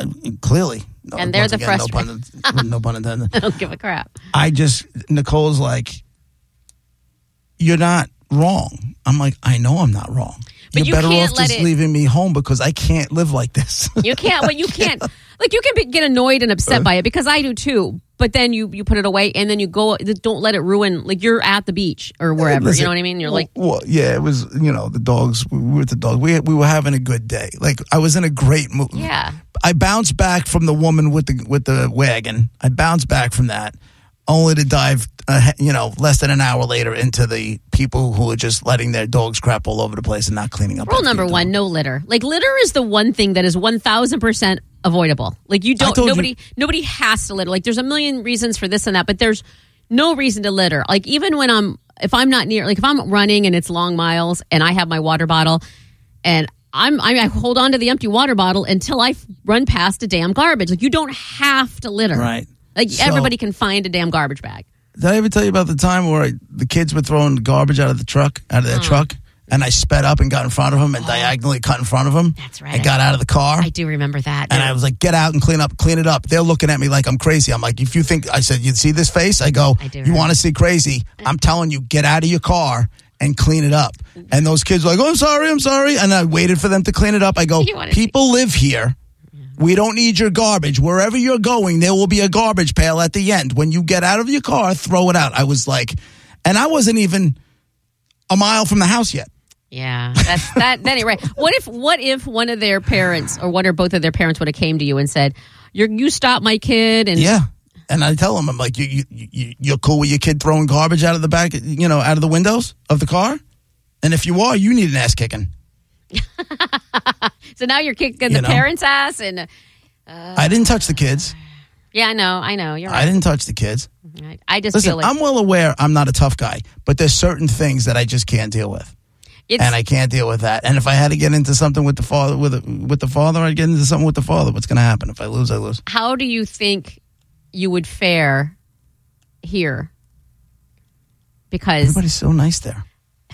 Clearly. And they're the frustrated. No pun intended. I don't give a crap. Nicole's like, you're not wrong. I'm like, I know I'm not wrong. But you're you better can't off just leaving me home because I can't live like this. You can't. Well, you can't. Like, you can get annoyed and upset by it because I do too. But then you put it away and then you go. Don't let it ruin. Like, you're at the beach or wherever. Listen, you know what I mean? You're like, well, yeah. It was, the dogs. We were with the dogs. We were having a good day. Like, I was in a great mood. yeah. I bounced back from the woman with the wagon. I bounced back from that, only to dive, less than an hour later into the people who are just letting their dogs crap all over the place and not cleaning up. Rule number one: no litter. Like, litter is the one thing that is 1,000% avoidable. Like, you don't. Nobody has to litter. Like, there's a million reasons for this and that, but there's no reason to litter. Like, even when if I'm not near, like if I'm running and it's long miles and I have my water bottle and I hold on to the empty water bottle until I run past a damn garbage. Like, you don't have to litter. Right. Like, everybody can find a damn garbage bag. Did I ever tell you about the time where the kids were throwing garbage out of their truck, and I sped up and got in front of them and diagonally cut in front of them? That's right. And got out of the car. I do remember that. And I was like, get out and clean it up. They're looking at me like I'm crazy. I'm like, if you think, I said, you see this face? I go, you want to see crazy? I'm telling you, get out of your car and clean it up. And those kids were like, oh, I'm sorry. And I waited for them to clean it up. I go, people live here. We don't need your garbage. Wherever you're going, there will be a garbage pail at the end. When you get out of your car, throw it out. I was like, and I wasn't even a mile from the house yet. Yeah, that's that. Then right. What if one of their parents or one or both of their parents would have came to you and said, "You stopped my kid"? And yeah, and I tell them, I'm like, you're cool with your kid throwing garbage out of the back, out of the windows of the car, and if you are, you need an ass kicking. So now you're kicking the parents' ass, and I didn't touch the kids. Yeah, I know. You're right. I didn't touch the kids. I just Listen, feel like I'm well aware I'm not a tough guy, but there's certain things that I just can't deal with. And I can't deal with that. And if I had to get into something with the father, I'd get into something with the father. What's going to happen? If I lose, I lose. How do you think you would fare here? Because everybody's so nice there.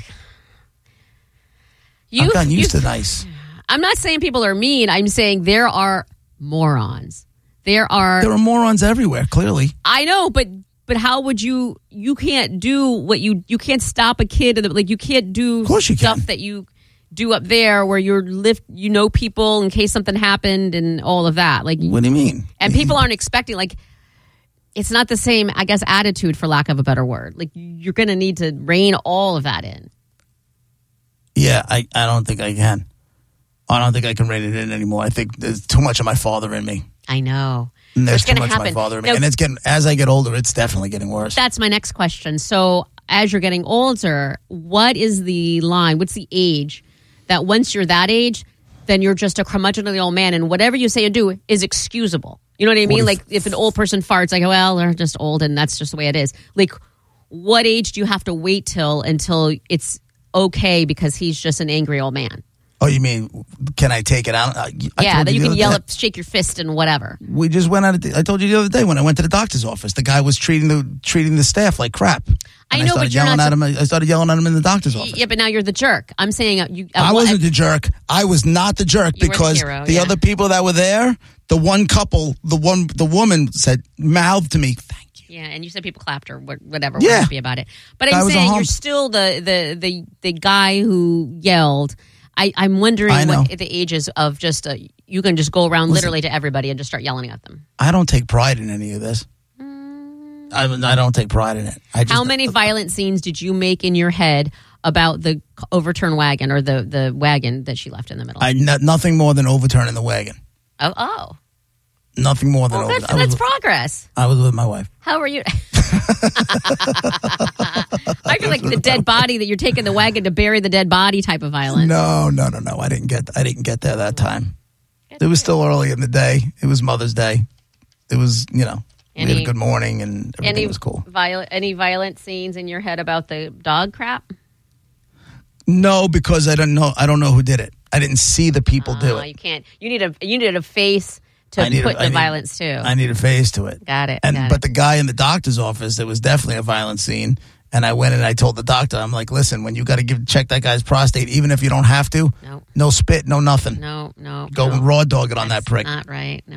I've gotten used to nice. I'm not saying people are mean. I'm saying there are morons. There are morons everywhere, clearly. I know, but how would you can't do what you can't stop a kid. Like, you can't do stuff that you do up there where you're people in case something happened and all of that. Like, what do you mean? And people aren't expecting, like, it's not the same, I guess, attitude, for lack of a better word. Like, you're going to need to rein all of that in. Yeah, I don't think I can. I don't think I can rein it in anymore. I think there's too much of my father in me. I know. And there's too much of my father in me. And it's as I get older, it's definitely getting worse. That's my next question. So as you're getting older, what is the line? What's the age that once you're that age, then you're just a curmudgeonly old man and whatever you say and do is excusable? You know what I mean? Like, if an old person farts, I go, well, they're just old and that's just the way it is. Like, what age do you have to wait till until it's okay because he's just an angry old man? Oh, you mean, can I take it out? Yeah, that you can yell up, shake your fist and whatever. We just went out. I told you the other day when I went to the doctor's office, the guy was treating the staff like crap. I know, but you're not. I started yelling at him in the doctor's office. Yeah, but now you're the jerk. I'm saying you. I wasn't the jerk. I was not the jerk because the other people that were there, the one couple, the woman mouthed to me, "Thank you." Yeah, and you said people clapped or whatever. Yeah, we're happy about it. But I'm saying you're still the guy who yelled. I'm wondering what the ages of just you can just go around literally to everybody and just start yelling at them. I don't take pride in any of this. I don't take pride in it. How many violent scenes did you make in your head about the overturned wagon or the wagon that she left in the middle? Nothing more than overturning the wagon. Oh. Nothing more than that's progress. I was with my wife. How were you? I feel like the dead body that you're taking the wagon to bury the dead body type of violence. No. I didn't get there that time. It was still early in the day. It was Mother's Day. It was, we had a good morning and everything was cool. Any violent scenes in your head about the dog crap? No, because I don't know who did it. I didn't see the people do it. You can't. You need a face to put the violence too. I need a face to it. Got it. But the guy in the doctor's office, there was definitely a violent scene. And I went and I told the doctor, I'm like, listen, when you got to check that guy's prostate, even if you don't have to, no spit, no nothing. No. Go raw dog it on that prick. Not right. No.